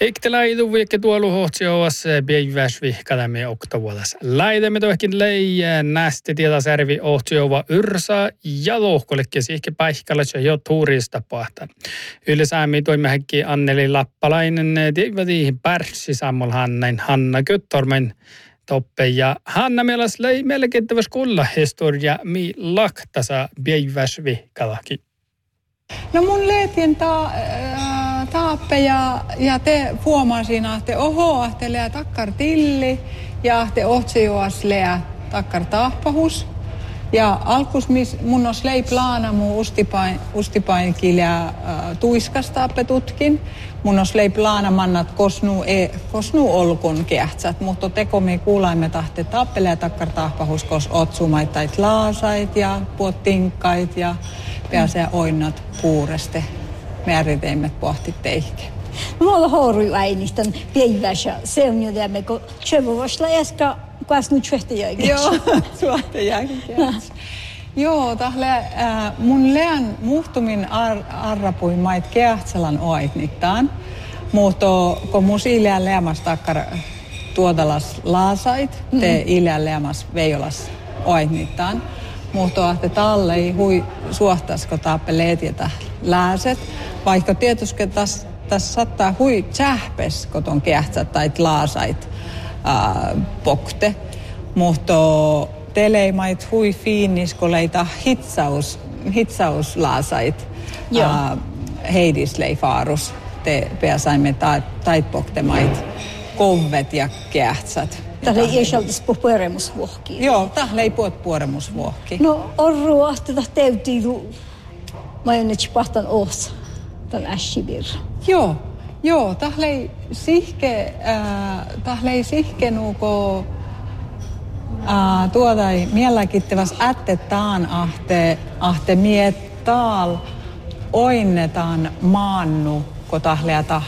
Iktelaidu viikki tuolu hohtsioas päiväsvihkalamme oktavuodas. Laitamme tohkin leijää nästi tietäservi hohtsiova yrsa ja lohkollekin sihki paikkalassa jo tuurista pahtan. Ylisäämi toimehäkki Anneli Lappalainen tiivadiin pärsi sammolhannain Hanna Göttormen toppe ja Hanna mielas lei melkein kulla historia mi laktasa päiväsvihkalakin. No mun leetin taappe ja te huomasin, että ahte lää takkar tilli ja te ohtsioas lää takkar taahpahus. Ja alkus mun os lei plaana mun ustipain kilää tuiskastaappe tutkin. Mun os lei plaana mannat kosnu olkun kehtsät, mutta tekomi kuulaimme tahte taappe lää takkar taahpahus, kos otsumait tait laasait ja puottinkkait ja pääsee oinnat puureste. Määriteimet pohti teihke. Mulla horui ainista päivässä se on jotain, kun tjövovosla äsken kasnu tjehtäjäkin. Joo, tjehtäjäkin. Joo, tahle mun leän muhtumin arrapuin mait kehtsalan oaitnittaan. Mutta kun mun ileän leämas takkar tuodalas laasait, te ileän leämas veijolas oaitnittaan. Mutta että talle ei hui suhtaisiko taappe leetietä lääset. Vaikka tietysti tässä saattaa hui tsähpes, kun on kehtsät tai laasait pokte. Mutta teleimait hui fiinnis, kun leita hitsauslaasait heidisleifaarus. Te pääsaimme taitpoktemait kovet ja kehtsät. Tällä ei sieltä puoremusvuohki. Joo, tällä ei puoremusvuohki. No, on ruohti, täytyy mä en nyt pahtan osa tämän ässibirra. Joo, tällä ei sihke nuuko tuodai mieläkittäväs ättetään ahte miettaal oinnetaan maannu, kun tällä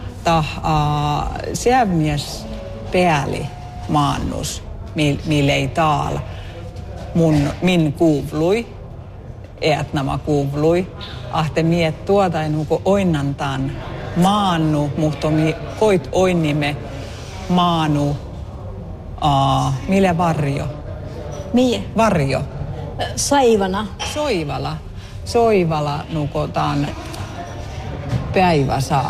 sievmies pääli maannus, mille ei taal min kuuvlui, nämä kuuvlui. Ahte miet tuotai nuko oinnantaan maannu, mutta koit oinnimme maanu, mille varjo? Mie? Varjo. Saivana. Soivala nuko taan päivässä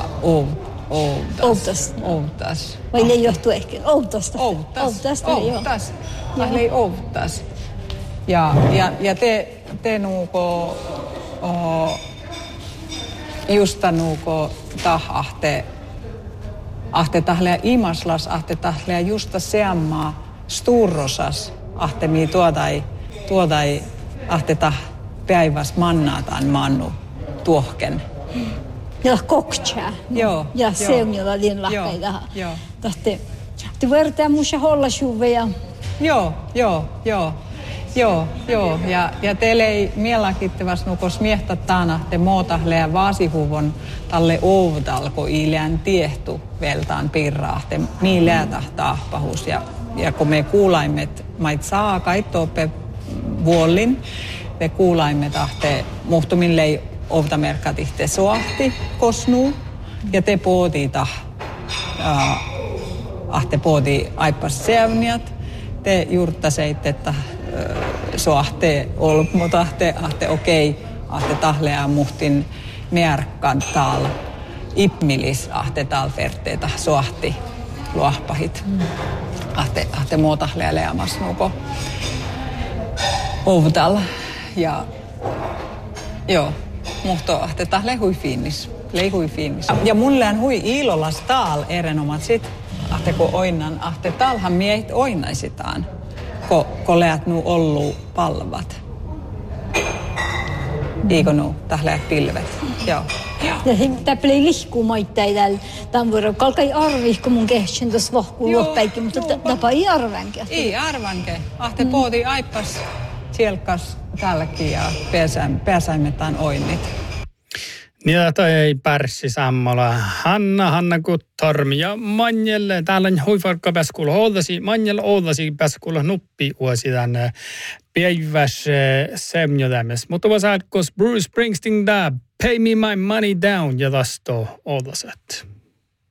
Outas. Vai ne johtuu ehkä Outasta? Outas. Tähän ei outas. Ja te nuuko justa nuuko ahte tahlea imaslas, ahte tahlea justa seammaa sturrosas, ahte mii tuodai ahte päiväs mannaataan mannu tuohken. Ja koktsää. Joo. Ja se on jolla liin lahkeita. Joo. Tahti vertaa musta hollasuveja. Joo. Ja teille ei mieläkittäväs nukos miehtataan, että mootahlea vaasihuvon talle outalko ileän tiehtu veltaan pirraahte. Niin läätähtaahpahus. Ja kun me kuulaimet mait saa kaittope vuollin, me kuulaimet ahte muhtumin lei ovtamerkat ihte soahti kosnuu. Ja te ahte pooti aippas seavniat. Te juurtaseitte, että soahte olmut ahte okei, ahte tahlea muhtin merkkan taal ipmilis ahte taal verteeta soahti luahpahit. Ahte muutahlea leamas nuuko ovtal. Ja joo, muhto ahte tahle hui fiinnis. Ja mulleen hui iilolas taal erenomat sit, ahte ko oinnan, ahte talhan miehit oinnaisitaan. Ko leät nu ollu palvat. Eikö nu tähleät pilvet? Joo. Ja tämä ei lihkumaittain täällä. Tämän vuoron kalkai arvi, kun mun kehtsin tuossa vahkuu loppäikin, mutta tämä ei arvanke. Ei arvanke. Ahte pooti aippas sielkas tälläkin ja pääsaimetaan oinnit. Ja toi Pärssi Sammola, Hanna Guttorm ja Manjelle, täällä on huifarkka pääskuulla houdasi, Manjelle houdasi pääskuulla nuppi uusi tänne päiväs semjotämes. Mutta vaan saat, Bruce Springsteen da Pay Me My Money Down ja tästä houdasat.